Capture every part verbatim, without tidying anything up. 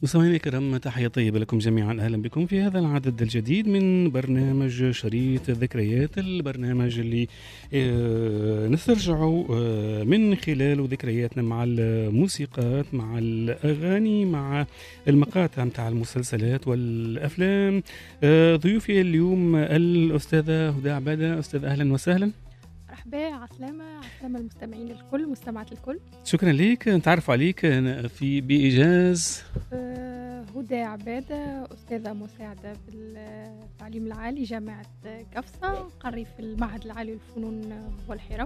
مستمعينا الكرام، تحية طيبة لكم جميعا. أهلا بكم في هذا العدد الجديد من برنامج شريط الذكريات، البرنامج اللي نسترجع من خلاله ذكرياتنا مع الموسيقات، مع الأغاني، مع المقاطع متاع المسلسلات والأفلام. ضيوفي اليوم الأستاذة هدى عبادة. أستاذ أهلا وسهلا. مرحبا، عسلامة عسلامة المستمعين الكل، مستمعات الكل. شكرا لك. نتعرف عليك في بإيجاز. أه هدى عبادة، أستاذة مساعدة بالتعليم العالي جامعة قفصة، قري في المعهد العالي للفنون والحرف،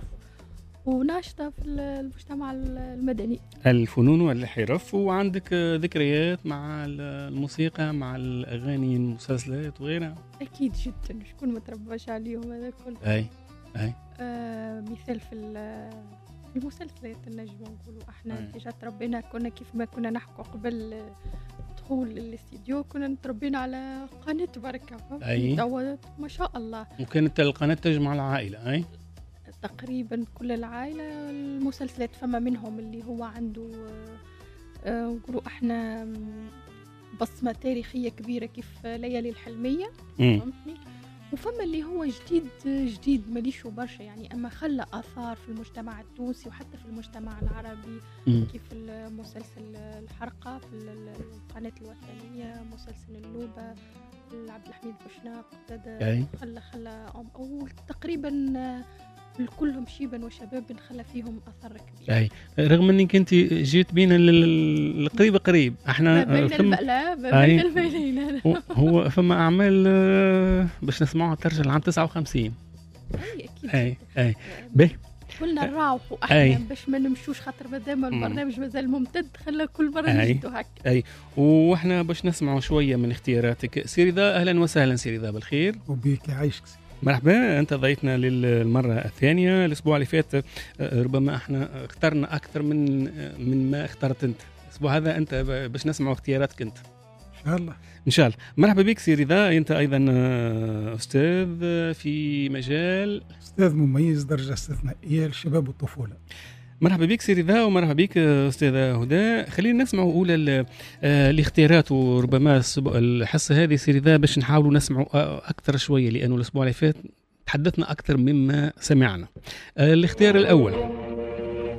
وناشطة في المجتمع المدني. الفنون والحرف، وعندك ذكريات مع الموسيقى، مع الأغاني، المسلسلات وغيرها؟ أكيد جدا، شكون ما ترباش عليهم هذا كله. أي أي آه مثال في المسلسلات النجم نقولوا احنا ديجا تربينا، كنا كيف ما كنا نحكوا قبل دخول الاستديو كنا نتربينا على قناة بركة. اي ما شاء الله، وكانت القناة تجمع العائلة. اي تقريبا كل العائلة. المسلسلات فما منهم اللي هو عنده آه نقولوا احنا بصمة تاريخية كبيرة كيف ليالي الحلمية، فهمتني؟ وفما اللي هو جديد جديد مليش برشا يعني، أما خلى آثار في المجتمع التونسي وحتى في المجتمع العربي. م. كيف المسلسل الحرقة في القناة الوطنية، مسلسل النوبة عبد الحميد بوشناق، خلى خلى أو تقريبا كلهم شيبا وشباب خلى فيهم أثر كبير. أي رغم أنك أنت جيت بينا القريب قريب، احنا بين البقلة بين البينين. هو فما أعمال باش نسمعها ترجع لعام تسعة وخمسين. أي أكيد. أي أي به كلنا نراوحوا احنا باش ما نمشوش، خاطر مادام البرنامج مازال ممتد خلى كل مرة نجدوا هكا. أي واحنا باش نسمعوا شوية من اختياراتك. سيري ذا، أهلا وسهلا سيري ذا، بالخير وبيك يعيشك. مرحبا، أنت ضيتنا للمرة الثانية. الأسبوع اللي فات ربما احنا اخترنا أكثر من من ما اخترت أنت. الأسبوع هذا أنت باش نسمع اختياراتك أنت إن شاء الله. إن شاء الله. مرحبا بك سيري ذا، أنت أيضا أستاذ في مجال، أستاذ مميز درجة استثنائية للشباب والطفولة. مرحبا بك سيري ذا، ومرحبا بك أستاذة هدى. خلينا نسمع أولى الاختيارات، وربما الحصة هذه سيري ذا باش نحاولوا نسمعوا أكثر شوية، لأنه الأسبوع اللي فات تحدثنا أكثر مما سمعنا. الاختيار الأول